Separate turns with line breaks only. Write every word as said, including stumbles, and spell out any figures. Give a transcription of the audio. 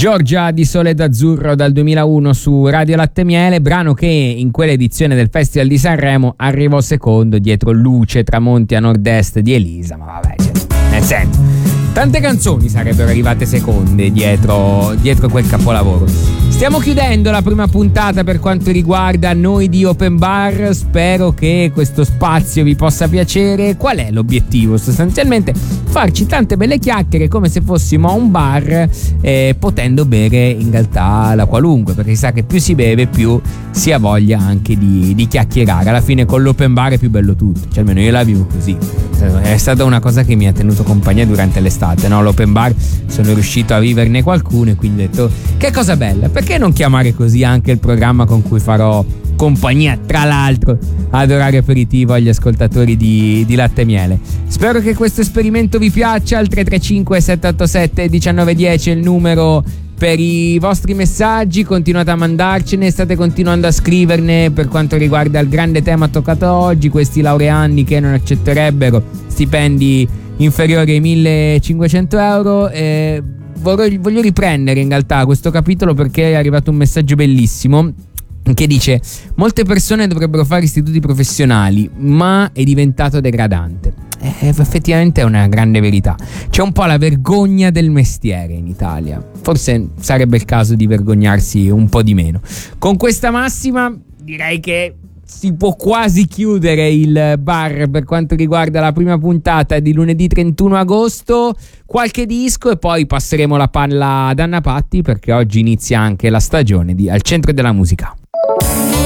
Giorgia di Sole d'Azzurro dal duemilauno su Radio Latte Miele, brano che in quell'edizione del Festival di Sanremo arrivò secondo dietro Luce, Tramonti a Nord-Est di Elisa, ma vabbè, cioè, nel senso, tante canzoni sarebbero arrivate seconde dietro, dietro quel capolavoro. Stiamo chiudendo la prima puntata per quanto riguarda noi di Open Bar, spero che questo spazio vi possa piacere. Qual è l'obiettivo? Sostanzialmente farci tante belle chiacchiere come se fossimo a un bar, eh, potendo bere in realtà la qualunque, perché si sa che più si beve più si ha voglia anche di, di chiacchierare. Alla fine con l'open bar è più bello tutto, cioè almeno io la vivo così. È stata una cosa che mi ha tenuto compagnia durante l'estate, no? L'open bar sono riuscito a viverne qualcuno e quindi ho detto che cosa bella, perché non chiamare così anche il programma con cui farò compagnia, tra l'altro, ad orario aperitivo agli ascoltatori di, di Latte Miele. Spero che questo esperimento vi piaccia. Al tre tre cinque sette otto sette uno nove uno zero è il numero per i vostri messaggi, continuate a mandarcene, state continuando a scriverne per quanto riguarda il grande tema toccato oggi, questi laureandi che non accetterebbero stipendi inferiori ai millecinquecento euro. eh, voglio, voglio riprendere in realtà questo capitolo perché è arrivato un messaggio bellissimo che dice: molte persone dovrebbero fare istituti professionali, ma è diventato degradante. Eh, effettivamente è una grande verità. C'è un po' la vergogna del mestiere in Italia. Forse sarebbe il caso di vergognarsi un po' di meno. Con questa massima direi che si può quasi chiudere il bar per quanto riguarda la prima puntata di lunedì trentuno agosto. Qualche disco e poi passeremo la palla ad Anna Patti, perché oggi inizia anche la stagione di Al Centro della Musica.